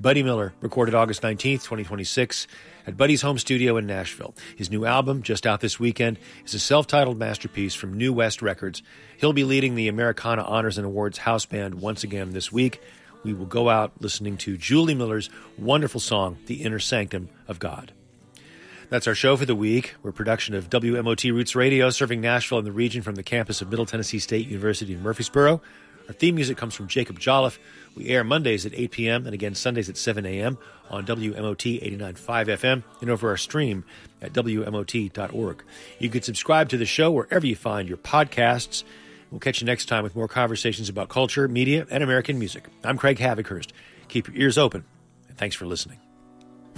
Buddy Miller recorded August 19th, 2026 at Buddy's home studio in Nashville. His new album, just out this weekend, is a self-titled masterpiece from New West Records. He'll be leading the Americana Honors and Awards house band once again this week. We will go out listening to Julie Miller's wonderful song, The Inner Sanctum of God. That's our show for the week. We're a production of WMOT Roots Radio, serving Nashville and the region from the campus of Middle Tennessee State University in Murfreesboro. Our theme music comes from Jacob Jolliffe. We air Mondays at 8 p.m. and again Sundays at 7 a.m. on WMOT 89.5 FM and over our stream at WMOT.org. You can subscribe to the show wherever you find your podcasts. We'll catch you next time with more conversations about culture, media, and American music. I'm Craig Havikhurst. Keep your ears open, and thanks for listening.